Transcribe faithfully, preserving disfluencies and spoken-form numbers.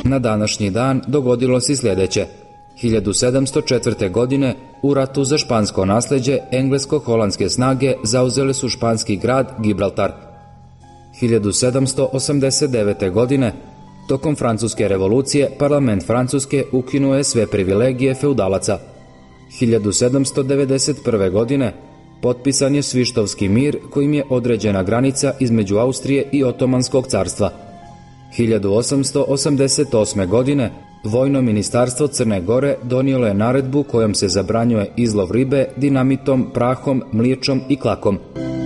Na današnji dan dogodilo se sljedeće. hiljadu sedamsto četvrte. godine u ratu za špansko nasleđe englesko-holandske snage zauzele su španski grad Gibraltar. hiljadu sedamsto osamdeset devete. godine tokom Francuske revolucije parlament Francuske ukinuo je sve privilegije feudalaca. hiljadu sedamsto devedeset prve. godine potpisan je Svištovski mir kojim je određena granica između Austrije i Otomanskog carstva. hiljadu osamsto osamdeset osme. godine Vojno ministarstvo Crne Gore donijelo je naredbu kojom se zabranjuje izlov ribe dinamitom, prahom, mliječom i klakom.